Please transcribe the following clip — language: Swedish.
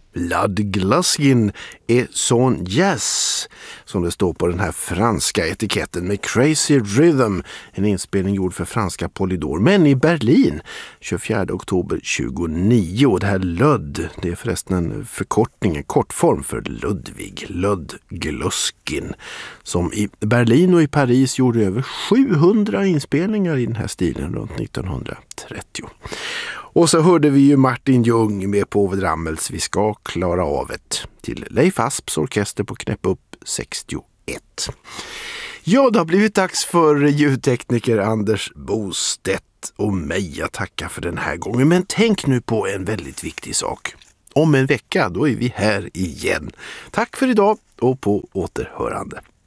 Bloodgluskin är son jazz, som det står på den här franska etiketten, med Crazy Rhythm, en inspelning gjord för franska Polydor, men i Berlin 24 oktober 29. Det här Ludd, det är förresten en förkortning, en kortform för Ludwig Luddgluskin, som i Berlin och i Paris gjorde över 700 inspelningar i den här stilen runt 1930. Och så hörde vi ju Martin Ljung med Povel Ramels Vi ska klara av ett, till Leif Asps orkester på Knäpp upp 61. Ja, det har blivit dags för ljudtekniker Anders Bostedt och mig att tacka för den här gången. Men tänk nu på en väldigt viktig sak. Om en vecka, då är vi här igen. Tack för idag och på återhörande.